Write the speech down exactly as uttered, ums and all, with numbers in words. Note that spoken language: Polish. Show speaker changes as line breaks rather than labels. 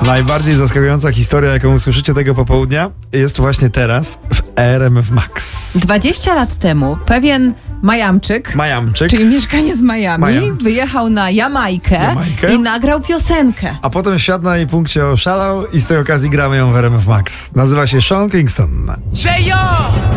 Najbardziej zaskakująca historia, jaką usłyszycie tego popołudnia, jest właśnie teraz w R M F Max.
dwadzieścia lat temu pewien Majamczyk,
Majamczyk.
czyli mieszkaniec Miami,
Majam.
wyjechał na Jamajkę,
Jamajkę.
i nagrał piosenkę.
A potem świat na jej punkcie oszalał i z tej okazji gramy ją w R M F Max. Nazywa się Sean Kingston.